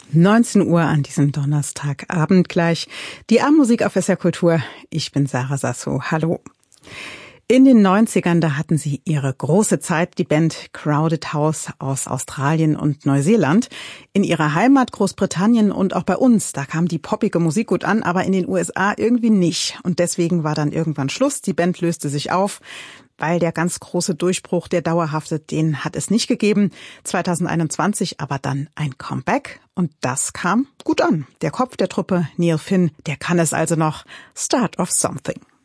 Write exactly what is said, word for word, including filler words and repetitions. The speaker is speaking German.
neunzehn Uhr an diesem Donnerstagabend gleich. Die A-Musik auf S R Kultur. Ich bin Sarah Sasso. Hallo. In den neunzigern, da hatten sie ihre große Zeit, die Band Crowded House aus Australien und Neuseeland. In ihrer Heimat Großbritannien und auch bei uns, da kam die poppige Musik gut an, aber in den U S A irgendwie nicht. Und deswegen war dann irgendwann Schluss, die Band löste sich auf, weil der ganz große Durchbruch, der dauerhafte, den hat es nicht gegeben. zweitausendeinundzwanzig aber dann ein Comeback und das kam gut an. Der Kopf der Truppe, Neil Finn, der kann es also noch. Start of Something.